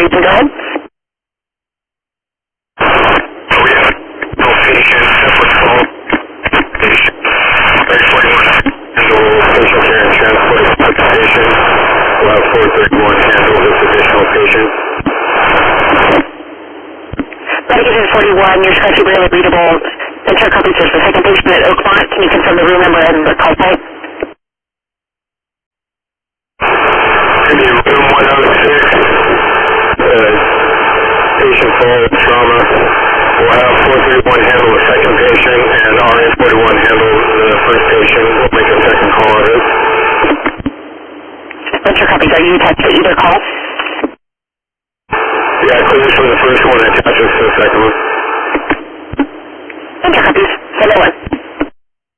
you can go ahead. We have no patient, separate call. Patient, 341, handle patient care and transport of patient. We'll have 431 handle this additional patient. Medication 41, your scratchy barely readable. Enter copy says the second patient at Oakmont. Can you confirm the room number and the call point? Maybe room 106, patient full trauma. We'll have 431 handle the second patient, and RA 41 handle the first patient. We'll make a second call of it. Enter copies. Are you attached to either call? Yeah, clears from the first one, attaches to the second one. Enter copies. Send it one.